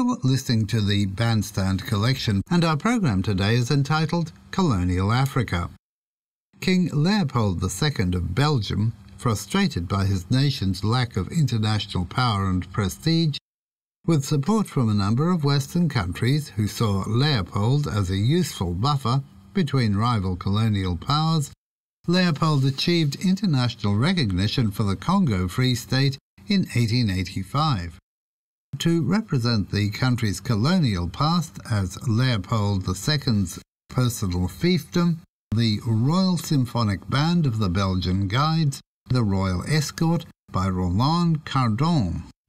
You're listening to the Bandstand Collection, and our program today is entitled Colonial Africa. King Leopold II of Belgium, frustrated by his nation's lack of international power and prestige, with support from a number of Western countries who saw Leopold as a useful buffer between rival colonial powers, Leopold achieved international recognition for the Congo Free State in 1885. To represent the country's colonial past as Leopold II's personal fiefdom, the Royal Symphonic Band of the Belgian Guides, the Royal Escort by Roland Cardon,